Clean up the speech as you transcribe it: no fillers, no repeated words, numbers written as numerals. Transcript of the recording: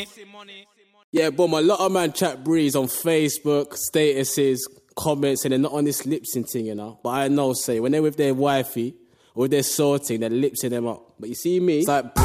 Yeah, but a lot of man chat breeze on Facebook, statuses, comments, and they're not on this lip sync thing, you know. But I know, say, when they're with their wifey or with their sorting, they're lipsing them up. But you see me, it's like...